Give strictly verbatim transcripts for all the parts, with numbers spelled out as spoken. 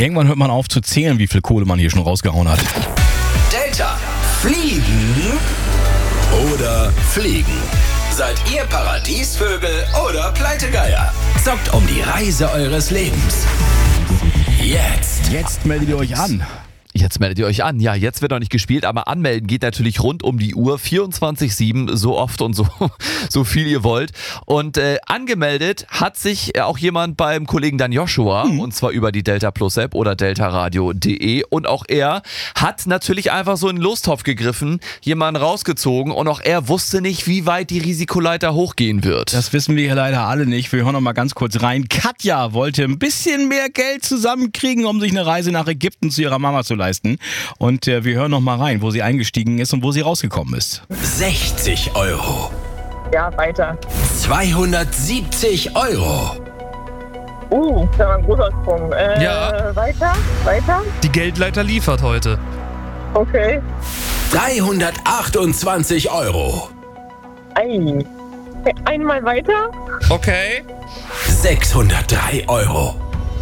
Irgendwann hört man auf zu zählen, wie viel Kohle man hier schon rausgehauen hat. Delta, fliegen oder fliegen? Seid ihr Paradiesvögel oder Pleitegeier? Zockt um die Reise eures Lebens. Jetzt. Jetzt meldet ihr euch an. Jetzt meldet ihr euch an. Ja, jetzt wird noch nicht gespielt, aber anmelden geht natürlich rund um die Uhr, vierundzwanzig sieben, so oft und so, so viel ihr wollt. Und äh, angemeldet hat sich auch jemand beim Kollegen Dan Joshua, mhm. und zwar über die Delta Plus App oder deltaradio punkt de. Und auch er hat natürlich einfach so in den Lostopf gegriffen, jemanden rausgezogen und auch er wusste nicht, wie weit die Risikoleiter hochgehen wird. Das wissen wir hier leider alle nicht. Wir hören noch mal ganz kurz rein. Katja wollte ein bisschen mehr Geld zusammenkriegen, um sich eine Reise nach Ägypten zu ihrer Mama zu leisten. Und äh, wir hören noch mal rein, wo sie eingestiegen ist und wo sie rausgekommen ist. sechzig Euro. Ja, weiter. zweihundertsiebzig Euro. Uh, das war ein großer Sprung. Äh, Ja. Weiter, weiter. Die Geldleiter liefert heute. Okay. dreihundertachtundzwanzig Euro. Ei. Einmal weiter. Okay. sechshundertdrei Euro.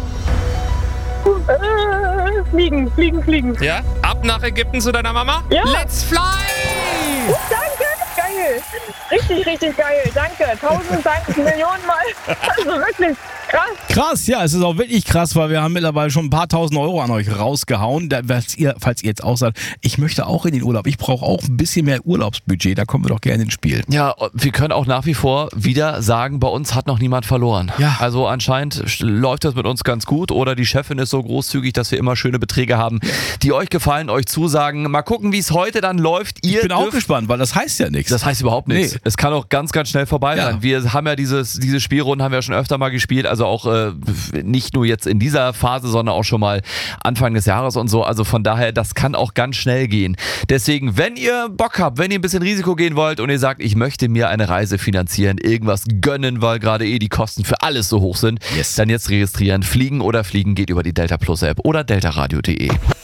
Äh, fliegen, fligen, fliegen. Ja? Ab nach Ägypten zu deiner Mama? Ja. Let's fly! Uh, danke, geil. Richtig, richtig geil. Danke. Tausend Dank, Millionen Mal. Also wirklich krass. Krass, ja, es ist auch wirklich krass, weil wir haben mittlerweile schon ein paar tausend Euro an euch rausgehauen. Da, falls, ihr, falls ihr jetzt auch sagt, ich möchte auch in den Urlaub, ich brauche auch ein bisschen mehr Urlaubsbudget, da kommen wir doch gerne ins Spiel. Ja, wir können auch nach wie vor wieder sagen, bei uns hat noch niemand verloren. Ja. Also anscheinend läuft das mit uns ganz gut oder die Chefin ist so großzügig, dass wir immer schöne Beträge haben, die euch gefallen, euch zusagen. Mal gucken, wie es heute dann läuft. Ihr Ich bin auch dürft- gespannt, weil das heißt ja nichts. Das heißt überhaupt nichts. Nee. Es kann auch ganz, ganz schnell vorbei Ja. sein. Wir haben ja dieses, diese Spielrunden haben wir schon öfter mal gespielt, also auch äh, nicht nur jetzt in dieser Phase, sondern auch schon mal Anfang des Jahres und so. Also von daher, das kann auch ganz schnell gehen. Deswegen, wenn ihr Bock habt, wenn ihr ein bisschen Risiko gehen wollt und ihr sagt, ich möchte mir eine Reise finanzieren, irgendwas gönnen, weil gerade eh die Kosten für alles so hoch sind, Yes. dann jetzt registrieren. Fliegen oder Fliegen geht über die Delta Plus App oder deltaradio punkt de.